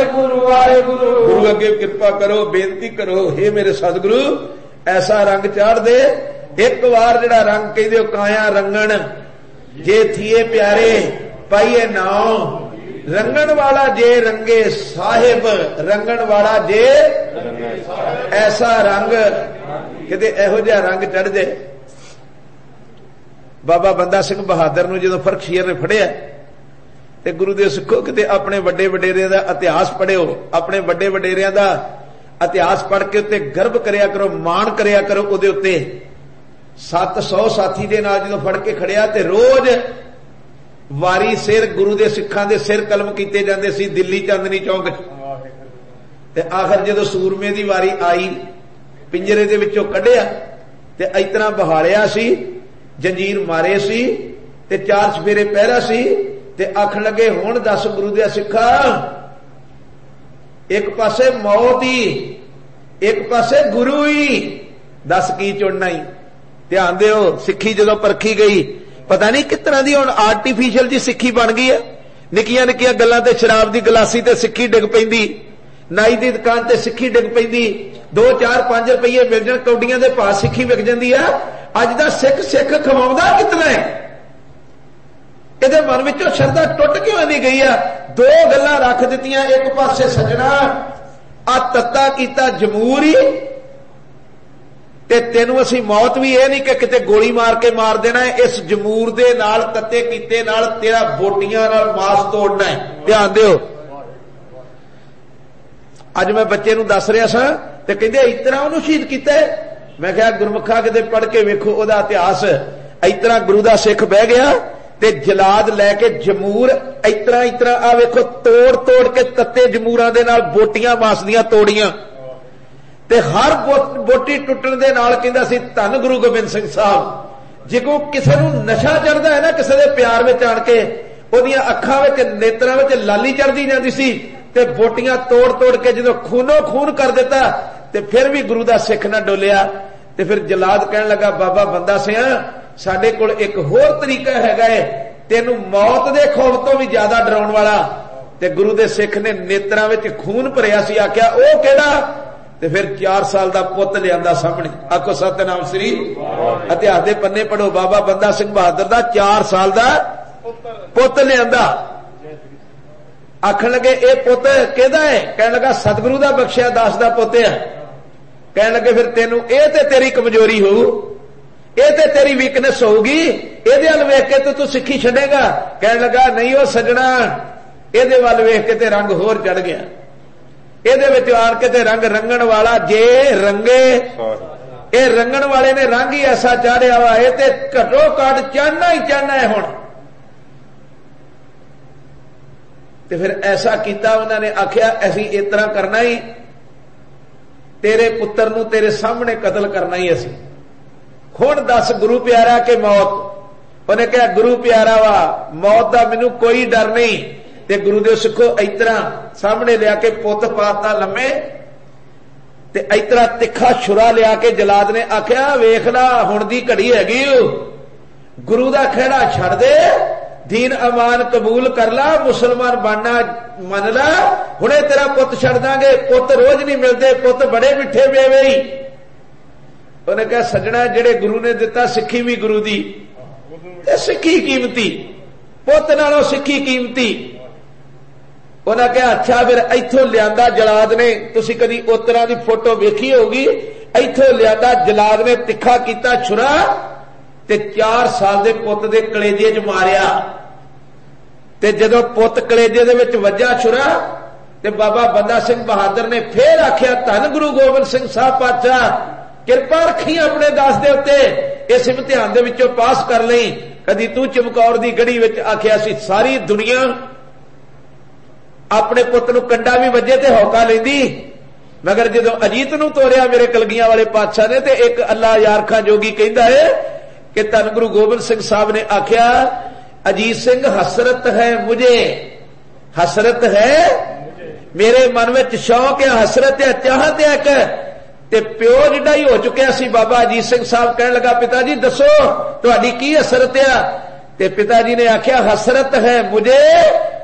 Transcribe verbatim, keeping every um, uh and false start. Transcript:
वाहेगुरु वाहेगुरु। गुरु अगे कृपा करो, बेनती करो, हे मेरे सतगुरु ऐसा रंग चाड़ दे। एक बार जिहड़ा रंग कहदे काया रंगण जे थिए प्यारे पाइए नाओ, रंगण वाला जे रंगे साहिब, रंगण वाला जे ऐसा रंग किते इहो जिहा रंग चढ़ जाए। बाबा बंदा सिंह बहादुर नूं जदों फर्खशीर ने फड़िया ते गुरु दे सिखो किते अपने वड्डे वडेरिਆਂ ਦਾ इतिहास पढ़िओ, अपने वड्डे वडेरिਆਂ ਦਾ इतिहास पढ़ के उत्ते गर्व करिया करो, मान करिया करो ਉਹਦੇ ਉੱਤੇ। सत्त सौ साथी दे नाल जदों फड़ के खड़िया ते रोज वारी सिर गुरु दे सिखां दे सिर कलम कीते जांदे सी दिल्ली चांदनी चौक ते आखिर जदों सूरमे दी वारी आई पिंजरे दे विचों कढिया ते इतना बहालिया सी, जंजीर मारे सी ते चार चफेरे पहरा सी ते आखण लगे हुण दस गुरु दे सिखा, एक पासे मौत ही एक पासे गुरु ही, दस की चुनना ही। ध्यान दिओ सिक्खी जदों परखी गई पता नहीं किस तरह की हुण आर्टिफिशियल जी सिक्खी बन गई है। निक्कियां निक्कियां गल्लां ते शराब की गलासी ते सिक्खी डिग पैंदी, नाई की दुकान ते सिक्खी डिग पैंदी, दो चार पांच रुपये मिल जाण कौडियां दे भाव सिक्खी विक जांदी है। अज दा सिख सिख खवाउंदा कितना है, इहदे मन विचों शरधा टुट क्यों नहीं गई है। दो गल्लां रख दित्तियां, एक पासे सजना आ तत्ता कीता जमूरी ते तेनू असी मौत भी यह नहीं कि किते गोली मार के मार देना है, इस जमूर दे नाल तत्ते कीते नाल तेरा बोटियां नाल मास तोड़ना है। ध्यान दिओ अज मैं बच्चे नूं दस रहा सा ते कहंदे इस तरह उहनूं शहीद कीता है। मैं कहा गुरमुखा किते पढ़ के वेखो उहदा इतिहास। इस तरह गुरु दा सिख बह गया ते जलाद लैके जमूर इस तरह इस तरह आ वेखो तोड़ तोड़ के तत्ते जमूरां दे नाल बोटियां मास दियां तोड़ियां ते हर बोटी टुटण दे नाल कहंदा सी धन गुरु गोबिंद सिंह साहब। जे कोई किसी नूं नशा चढ़दा है ना किसी दे प्यार विच आण के ओहदियां अखां विच नेत्रां विच लाली चढ़दी जांदी सी ते बोटियां तोड़ तोड़ के जदों खूनो खून कर दिता ते फिर भी गुरु दा सिख ना डोलिया। ते फिर जलाद कहण लगा बाबा बंदा सिंह साडे कोल एक होर तरीका हैगा है, तेनू मौत दे खौफ तो भी ज्यादा डराउण वाला। ते गुरु दे सिख ने नेत्रां विच खून भरिया सी, आख्या ओ किहड़ा? ते फिर चार साल दा पुੱਤ लियांदा सामने। आखो सतनाम श्री। इतिहास दे पन्ने पढ़ो, बाबा बंदा सिंह बहादुर दा चार साल दा पुੱਤ लियांदा। आखण लगे ए पुੱਤ किहदा है? कहण लगा सतगुरु दा बख्शिया दास दा पुੱਤ है। कहण लगे फिर तेनू ए ते तेरी कमजोरी होऊ, ए ते तेरी वीकनेस होगी, इहदे वल वेख के तू सिक्खी छड्डेगा। कहण लगा नहीं ओ सजना, इहदे वल वेख के ते रंग होर चढ़ गया। ਇਹਦੇ ਵਿੱਚ ਆਣ ਕੇ ਤੇ रंग रंगण वाला जे रंगे, ਇਹ रंगण वाले ने रंग ही ऐसा चाढ़िया वा, ਇਹ ਤੇ घटो घट चढ़ना ही चढ़ना है। हुण ते फिर ऐसा किया उन्होंने, आख्या असीं इस तरह करना ही, तेरे पुत्र नूं तेरे सामने कतल करना ही असीं। हुण दस गुरु प्यारा के मौत? उन्हें कहा गुरु प्यारा वा, मौत का मैनू कोई डर नहीं। ते गुरु दे सिखो इस तरह सामने लिया के पुत पाता लम्मे ते इस तरह तिखा छुरा लिया के जलाद ने आख्या वेख ला हुण दी घड़ी हैगी, गुरु दा खेड़ा छड़ दे, दीन अमान कबूल कर ला, मुसलमान बनना मन ला, हुणे तेरा पुत छड़ दांगे। पुत रोज नहीं मिलते, पुत बड़े मिठे मेवे ही। उन्हें कहा सजना जेड़े गुरु ने दिता सिक्खी भी गुरु दी, सिक्खी कीमती, पुत नालों सिक्खी कीमती। उन्हें कहा अच्छा फिर इथों लियांदा जलाद ने, तुसी कदी उस तरह की फोटो वेखी होगी, इथों लियांदा जलाद ने तिखा कीता छुरा ते चार साल दे पुत दे कलेजे च मारिया। ते जदों पुत कलेजे दे विच वज्जा छुरा ते बाबा बंदा सिंह बहादुर ने फिर आख्या धन गुरु गोबिंद सिंह साहब पातशाह किरपा रखी अपने दास दे उत्ते, इस इम्तिहान दे विचों पास कर लई। कदी तू चमकौर दी गढ़ी विच आख्या सी सारी दुनिया अपने पुत नूं कंडा भी वजे ते हौका लैंदी, मगर जदों अजीत नूं तोरिया मेरे कलगियां वाले पातशाह ने ते एक अल्लाह यार खां जोगी कहंदा है कि धन गुरु गोबिंद सिंह साहब ने आख्या अजीत सिंह हसरत है मुझे, हसरत है मेरे मन में शौक है, हसरत है, चाहत है कि ते प्यो जिड्डा ही हो चुकिया सी। बाबा अजीत सिंह साहब कहने लगा पिता जी दसो तुहाडी की हसरत है? ते पिता जी ने आख्या हसरत है मुझे